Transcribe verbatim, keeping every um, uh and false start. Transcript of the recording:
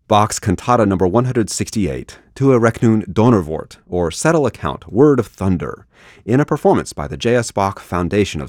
Bach's Cantata number one hundred sixty-eight, Tu errechnung Donnerwort, or Settle Account, Word of Thunder, in a performance by the J S. Bach Foundation of